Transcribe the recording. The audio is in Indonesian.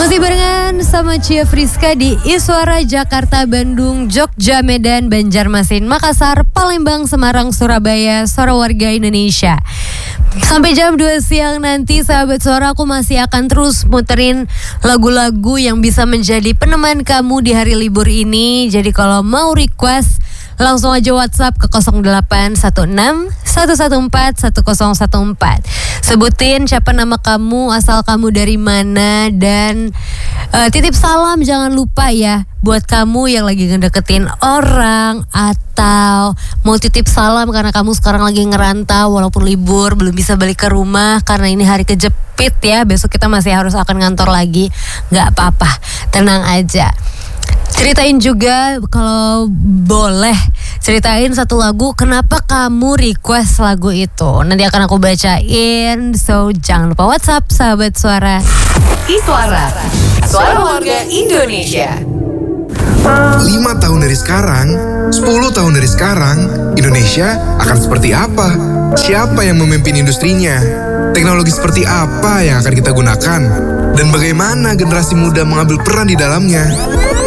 Masih barengan sama Cia Friska di Iswara Jakarta, Bandung, Jogja, Medan, Banjarmasin, Makassar, Palembang, Semarang, Surabaya, suara warga Indonesia. Sampai jam 2 siang nanti sahabat suara, aku masih akan terus muterin lagu-lagu yang bisa menjadi peneman kamu di hari libur ini. Jadi kalau mau request langsung aja WhatsApp ke 0816 114 1014. Sebutin siapa nama kamu, asal kamu dari mana, dan titip salam jangan lupa ya. Buat kamu yang lagi ngedeketin orang atau mau titip salam karena kamu sekarang lagi ngerantau walaupun libur belum bisa balik ke rumah karena ini hari kejepit ya. Besok kita masih harus akan ngantor lagi. Gak apa-apa, tenang aja. Ceritain juga kalau boleh, ceritain satu lagu kenapa kamu request lagu itu. Nanti akan aku bacain. So jangan lupa WhatsApp sahabat suara. Iswara, suara warga Indonesia. 5 tahun dari sekarang, 10 tahun dari sekarang, Indonesia akan seperti apa? Siapa yang memimpin industrinya? Teknologi seperti apa yang akan kita gunakan? Dan bagaimana generasi muda mengambil peran di dalamnya?